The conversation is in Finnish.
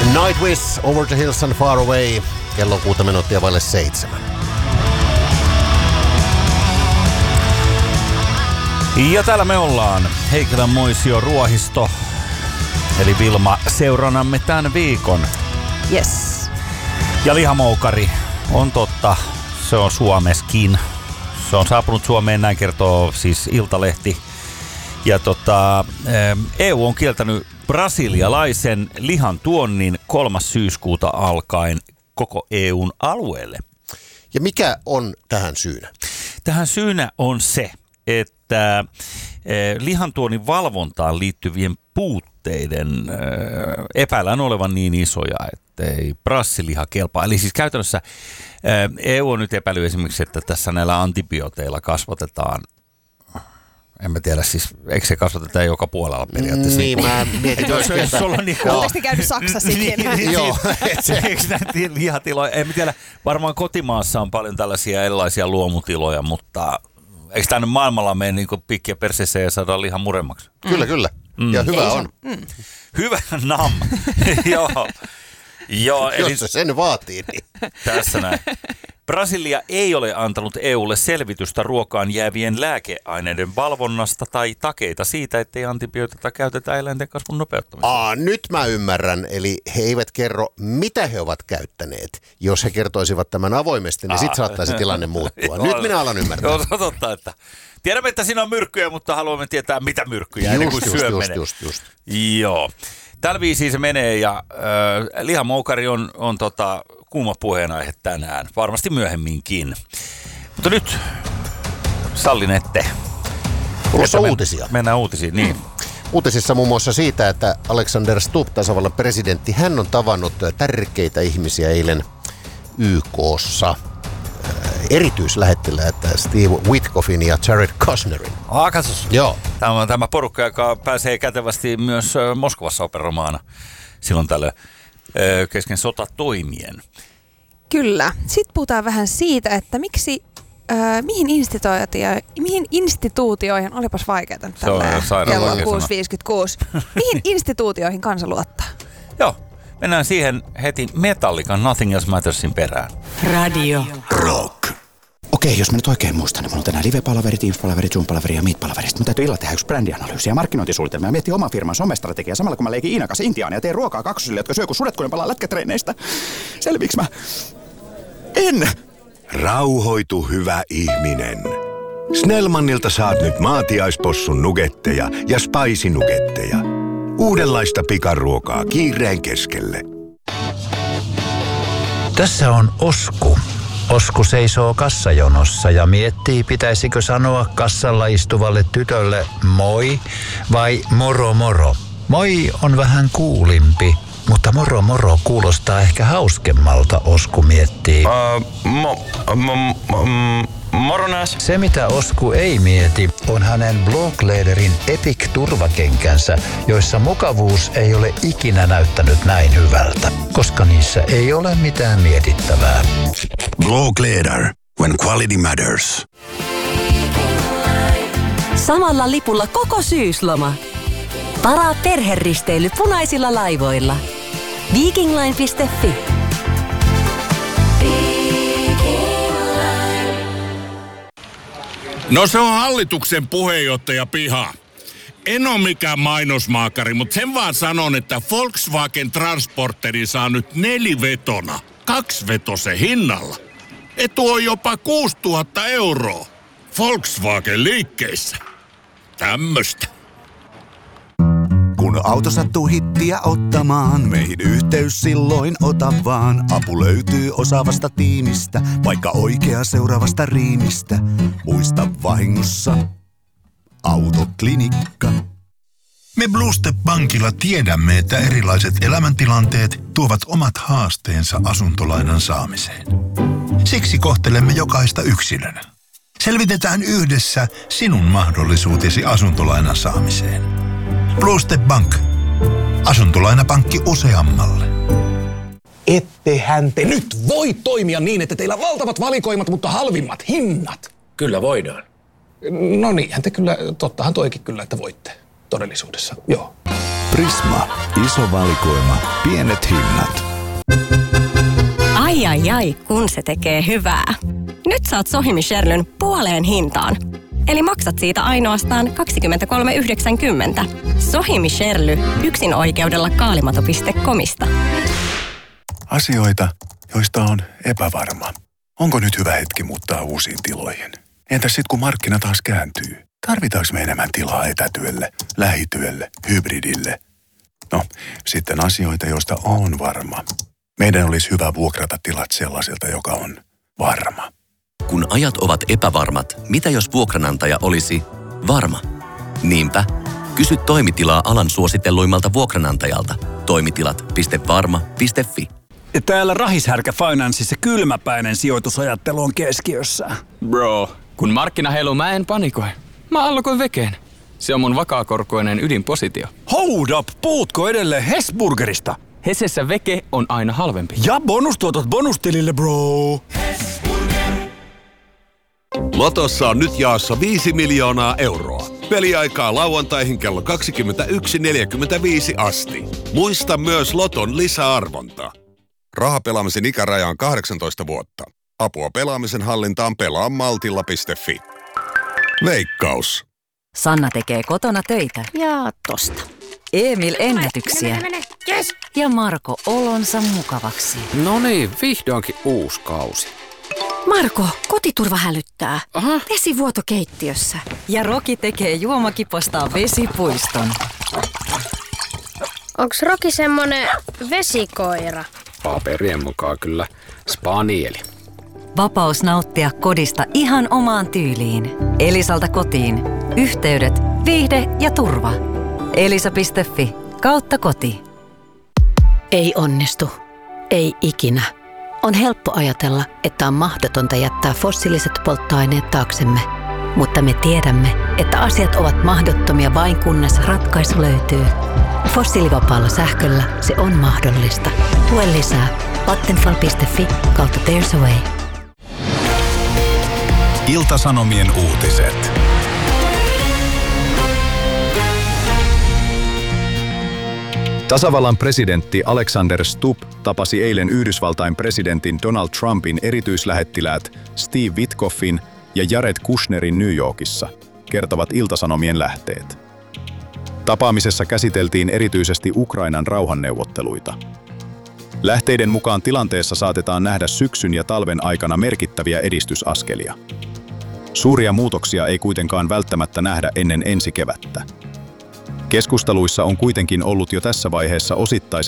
Nightwish, Over the Hills and Far Away. Kello on 6 minuuttia vaille 7. Ja täällä me ollaan. Heikelän Moisio Ruohisto, eli Vilma, seuranamme tämän viikon. Yes. Ja lihamoukari, on totta, se on Suomeskin. Se on saapunut Suomeen, näin kertoo siis Iltalehti. Ja EU on kieltänyt brasilialaisen lihan tuonnin 3. syyskuuta alkaen koko EUn alueelle. Ja mikä on tähän syynä? Tähän syynä on se, että lihantuonnin valvontaan liittyvien puutteiden epäillään olevan niin isoja, että ei brassiliha kelpaa. Eli siis käytännössä EU on nyt epäily esimerkiksi, että tässä näillä antibiooteilla kasvatetaan, en mä tiedä, siis eikö se kasvateta joka puolella periaatteessa? Niin, mä mietin. Oletteko te käynyt Saksassakin? Joo. Eikö näitä lihatiloja? En mä tiedä, varmaan kotimaassa on paljon tällaisia erilaisia luomutiloja, mutta eikö tämä nyt maailmalla mene niin kuin pikkiä perseessä ja saadaan lihan muremmaksi? Kyllä. Ja hyvä on. Hyvä nam. Joo, eli jos se sen vaatii, niin. Tässä näin. Brasilia ei ole antanut EUlle selvitystä ruokaan jäävien lääkeaineiden valvonnasta tai takeita siitä, ettei antibiootika käytetä eläinten kasvun nopeuttamiseen. Nyt mä ymmärrän. Eli he eivät kerro, mitä he ovat käyttäneet. Jos he kertoisivat tämän avoimesti, niin sitten saattaisi tilanne muuttua. Nyt minä alan ymmärtää. Joo, totta, että tiedämme, että siinä on myrkkyjä, mutta haluamme tietää, mitä myrkkyjä ennen kuin syö menee. Just. Joo. Tällä viisiin se menee ja lihamoukari on kuuma puheenaihe tänään. Varmasti myöhemminkin. Mutta nyt sallinette. Tulossa uutisia. Mennään uutisiin, niin. Uutisissa muun muassa siitä, että Alexander Stubb, tasavallan presidentti, hän on tavannut tärkeitä ihmisiä eilen YK:ssa. Erityislähettiläät Steve Witkoffin ja Jared Kushnerin. Katsos. Joo. Tämä porukka, joka pääsee kätevästi myös Moskovassa operoimaan silloin tällöin kesken sotatoimien. Kyllä. Sitten puhutaan vähän siitä, että mihin instituutioihin, olipas vaikeaa nyt tällä kello 6.56, mihin instituutioihin kansa luottaa? Joo, mennään siihen heti Metallican Nothing Else Mattersin perään. Radio Rock. Okei, jos mä nyt oikein muistan, niin mulla on tänään live-palaverit, Teams-palaverit, Zoom-palaverit ja Meet-palaverit. Mun täytyy illalla tehdä yksi brändianalyysi ja markkinointisuunnitelma ja miettiä oman firman somestrategiaa samalla kun mä leikin Iinakas Intiaan ja teen ruokaa kaksosille, jotka syö kun sudet, kun ne palaa lätkätreeneistä. Selviiks mä? En! Rauhoitu, hyvä ihminen. Snellmanilta saat nyt maatiaispossun nugetteja ja spicy nugetteja. Uudenlaista pikaruokaa kiireen keskelle. Tässä on Osku. Osku seisoo kassajonossa ja miettii, pitäisikö sanoa kassalla istuvalle tytölle moi vai moro moro. Moi on vähän kuulimpi, mutta moro moro kuulostaa ehkä hauskemmalta, Osku miettii. Moronas. Se mitä Osku ei mieti on hänen Bloglederin Epic-turvakenkänsä, joissa mukavuus ei ole ikinä näyttänyt näin hyvältä, koska niissä ei ole mitään mietittävää. Blogleder, when quality matters. Samalla lipulla koko syysloma. Varaa perheristeily punaisilla laivoilla. Vikingline.fi. No se on hallituksen puheenjohtaja Piha. En ole mikään mainosmaakari, mutta sen vaan sanon, että Volkswagen Transporteri saa nyt 4-vetona 2-vetosen hinnalla. Etu on jopa 6 000 €. Volkswagen liikkeissä. Tämmöstä. Kun auto sattuu hittiä ottamaan, meihin yhteys silloin ota vaan. Apu löytyy osaavasta tiimistä, vaikka oikea seuraavasta riimistä. Muista vahingossa Autoklinikka. Me Blue Step Bankilla tiedämme, että erilaiset elämäntilanteet tuovat omat haasteensa asuntolainan saamiseen. Siksi kohtelemme jokaista yksilönä. Selvitetään yhdessä sinun mahdollisuutesi asuntolainan saamiseen. Blue Step Bank. Asuntolainapankki useammalle. Ettehän te nyt voi toimia niin, että teillä on valtavat valikoimat, mutta halvimmat hinnat. Kyllä voidaan. No niinhän te kyllä, tottahan toikin kyllä, että voitte todellisuudessa, joo. Prisma. Iso valikoima. Pienet hinnat. Ai, kun se tekee hyvää. Nyt saat Sohimi Sherlyn puoleen hintaan. Eli maksat siitä ainoastaan 23,90. Sohimi Sherly, yksin oikeudella kaalimato.comista. Asioita, joista on epävarma. Onko nyt hyvä hetki muuttaa uusiin tiloihin? Entäs sit kun markkina taas kääntyy? Tarvitaanko me enemmän tilaa etätyölle, lähityölle, hybridille? No, sitten asioita, joista on varma. Meidän olisi hyvä vuokrata tilat sellaiselta, joka on varma. Kun ajat ovat epävarmat, mitä jos vuokranantaja olisi varma? Niinpä, kysy toimitilaa alan suositelluimmalta vuokranantajalta. Toimitilat.varma.fi. Täällä Rahishärkä Financeissa kylmäpäinen sijoitusajattelu on keskiössä. Bro, kun markkina heiluu, mä en panikoi. Mä allokoin vekeen. Se on mun vakaakorkoinen ydinpositio. Hold up, puhutko edelleen Hesburgerista? Hesessä veke on aina halvempi. Ja bonustuotot bonustilille, bro. Lotossa on nyt jaossa 5 miljoonaa euroa. Peliaikaa lauantaihin kello 21.45 asti. Muista myös Loton lisäarvonta. Rahapelaamisen ikäraja on 18 vuotta. Apua pelaamisen hallintaan pelaamaltilla.fi. Veikkaus. Sanna tekee kotona töitä. Ja tosta. Emil ennätyksiä. Mene. Yes. Ja Marko olonsa mukavaksi. No niin, vihdoinkin uusi kausi. Marko, kotiturva hälyttää. Aha. Vesivuoto keittiössä. Ja Roki tekee juomakipostaan vesipuiston. Onks Roki semmonen vesikoira? Paperien mukaan kyllä spanieli. Vapaus nauttia kodista ihan omaan tyyliin. Elisalta kotiin. Yhteydet, viihde ja turva. Elisa.fi/koti. Ei onnistu. Ei ikinä. On helppo ajatella, että on mahdotonta jättää fossiiliset polttoaineet taaksemme. Mutta me tiedämme, että asiat ovat mahdottomia vain kunnes ratkaisu löytyy. Fossiilivapaalla sähköllä se on mahdollista. Tue lisää Vattenfall.fi/There's a way. Ilta-Sanomien uutiset. Tasavallan presidentti Alexander Stubb tapasi eilen Yhdysvaltain presidentin Donald Trumpin erityislähettiläät Steve Witkoffin ja Jared Kushnerin New Yorkissa, kertovat Ilta-Sanomien lähteet. Tapaamisessa käsiteltiin erityisesti Ukrainan rauhanneuvotteluita. Lähteiden mukaan tilanteessa saatetaan nähdä syksyn ja talven aikana merkittäviä edistysaskelia. Suuria muutoksia ei kuitenkaan välttämättä nähdä ennen ensi kevättä. Keskusteluissa on kuitenkin ollut jo tässä vaiheessa osittaiset